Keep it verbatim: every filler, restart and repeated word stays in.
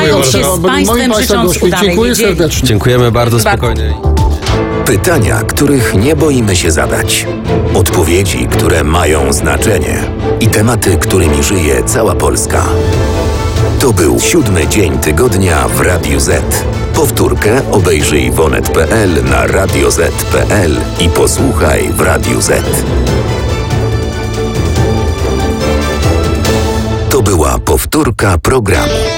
żegnają się bardzo. z Moim Państwem, Państwa życząc gości. udanej Dziękuję niedzieli. serdecznie. Dziękujemy bardzo, Bardzo. spokojnie. Pytania, których nie boimy się zadać. Odpowiedzi, które mają znaczenie. I tematy, którymi żyje cała Polska. To był siódmy dzień tygodnia w Radiu Z. Powtórkę obejrzyj w onet kropka pe el, na radio zet kropka pe el i posłuchaj w Radiu Z. To była powtórka programu.